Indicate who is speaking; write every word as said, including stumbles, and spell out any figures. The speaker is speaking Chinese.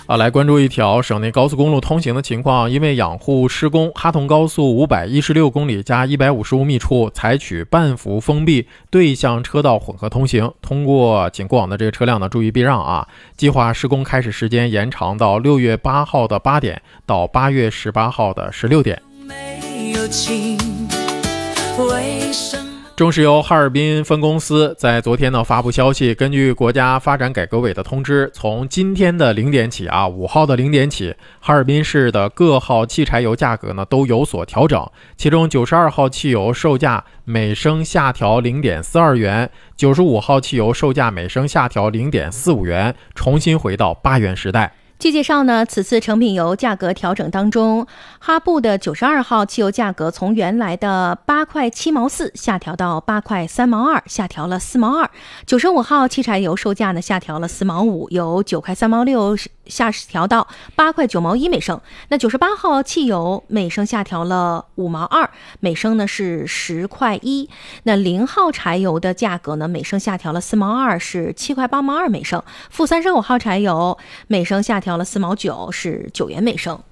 Speaker 1: 啊，来关注一条省内高速公路通行的情况。因为养护施工，哈通高速五百一十六公里加一百五十五米处采取半幅封闭对向车道混合通行，通过请过往的这个车辆呢注意避让啊。计划施工开始时间延长到六月八号的八点到八月十八号的十六点。中石油哈尔滨分公司在昨天呢发布消息，根据国家发展改革委的通知，从今天的零点起啊，五号的零点起，哈尔滨市的各号汽柴油价格呢都有所调整，其中九十二号汽油售价每升下调 零点四二元，九十五号汽油售价每升下调 零点四五元，重新回到八元时代。
Speaker 2: 据介绍呢，此次成品油价格调整当中，哈布的九十二号汽油价格从原来的八块七毛四下调到八块三毛二，下调了四毛二。九十五号汽柴油售价呢下调了四毛五，由九块三毛六下调到八块九毛一每升。那九十八号汽油每升下调了五毛二，每升呢是十块一。那零号柴油的价格呢每升下调了四毛二，是七块八毛二每升。负三十五号柴油每升下调调了四毛九，是九元每升。